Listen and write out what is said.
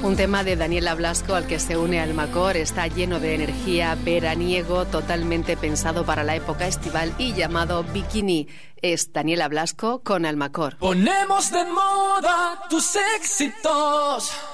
Un tema de Daniela Blasco al que se une Almacor, está lleno de energía, veraniego, totalmente pensado para la época estival y llamado Bikini. Es Daniela Blasco con Almacor. Ponemos de moda tus éxitos.